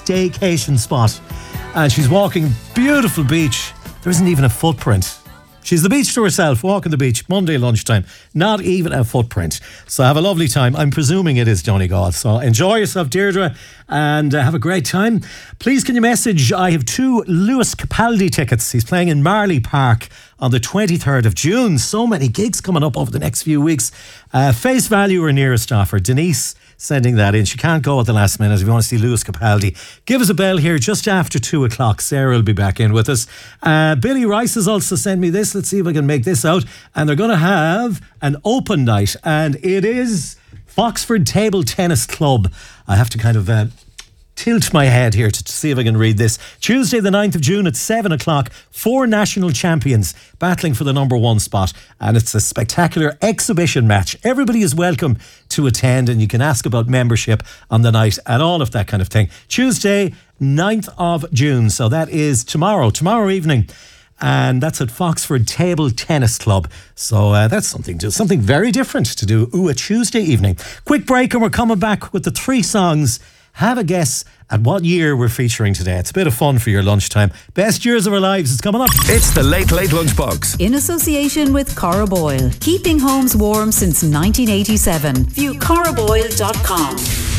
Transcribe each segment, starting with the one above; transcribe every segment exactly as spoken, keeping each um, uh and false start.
staycation spot. And she's walking beautiful beach. There isn't even a footprint. She's the beach to herself, walking the beach, Monday lunchtime. Not even a footprint. So have a lovely time. I'm presuming it is Donegal. So enjoy yourself, Deirdre, and uh, have a great time. Please can you message, I have two Lewis Capaldi tickets. He's playing in Marley Park on the twenty-third of June. So many gigs coming up over the next few weeks. Uh, face value or nearest offer. Denise sending that in. She can't go at the last minute. If you want to see Lewis Capaldi, give us a bell here just after two o'clock. Sarah will be back in with us. Uh, Billy Rice has also sent me this. Let's see if I can make this out. And they're going to have an open night, and it is Foxford Table Tennis Club. I have to kind of uh, tilt my head here to, to see if I can read this. Tuesday the ninth of June at seven o'clock, four national champions battling for the number one spot, and it's a spectacular exhibition match. Everybody is welcome to attend, and you can ask about membership on the night and all of that kind of thing. Tuesday ninth of June, so that is tomorrow tomorrow evening, and that's at Foxford Table Tennis Club. So uh, that's something to, something very different to do ooh, a Tuesday evening. Quick break, and we're coming back with the three songs. Have a guess at what year we're featuring today. It's a bit of fun for your lunchtime. Best years of our lives is coming up. It's the Late Late Lunchbox. In association with Cora Boyle. Keeping homes warm since nineteen eighty-seven. View cora boyle dot com.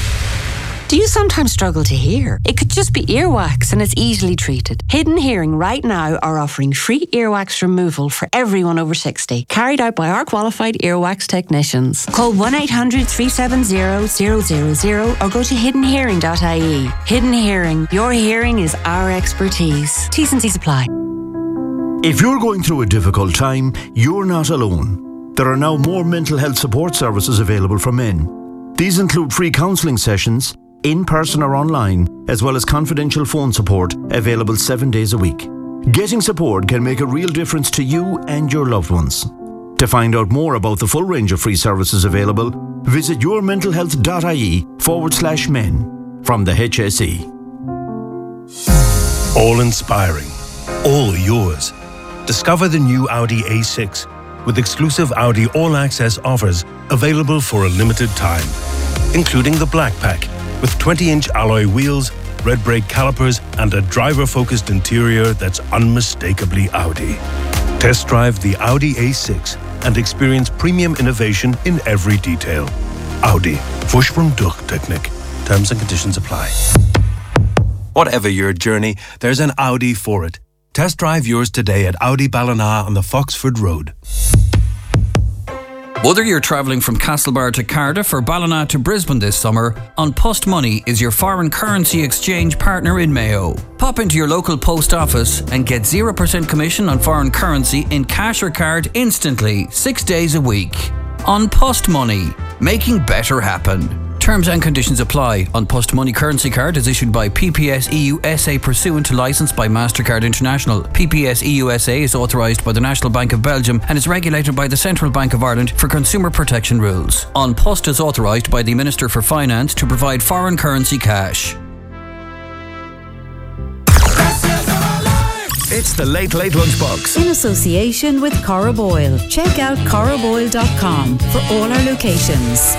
Do you sometimes struggle to hear? It could just be earwax and it's easily treated. Hidden Hearing right now are offering free earwax removal for everyone over sixty, carried out by our qualified earwax technicians. Call one eight hundred three seven zero zero zero zero or go to hidden hearing dot I E. Hidden Hearing, your hearing is our expertise. T's and C's apply. If you're going through a difficult time, you're not alone. There are now more mental health support services available for men. These include free counselling sessions, in person or online, as well as confidential phone support available seven days a week. Getting support can make a real difference to you and your loved ones. To find out more about the full range of free services available, visit yourmentalhealth.ie forward slash men from the H S E. All inspiring, all yours. Discover the new Audi A six with exclusive Audi All Access offers available for a limited time, including the Black Pack, with twenty-inch alloy wheels, red brake calipers, and a driver-focused interior that's unmistakably Audi. Test drive the Audi A six and experience premium innovation in every detail. Audi. Fusch from Durchtechnik. Terms and conditions apply. Whatever your journey, there's an Audi for it. Test drive yours today at Audi Ballina on the Foxford Road. Whether you're travelling from Castlebar to Cardiff or Ballina to Brisbane this summer, An Post Money is your foreign currency exchange partner in Mayo. Pop into your local post office and get zero percent commission on foreign currency in cash or card instantly, six days a week. An Post Money, making better happen. Terms and conditions apply. An Post Money currency card is issued by P P S E U S A pursuant to licence by MasterCard International. P P S E U S A is authorised by the National Bank of Belgium and is regulated by the Central Bank of Ireland for consumer protection rules. An Post is authorised by the Minister for Finance to provide foreign currency cash. It's the Late Late Lunchbox. In association with Cora Boyle. Check out cora boyle dot com for all our locations.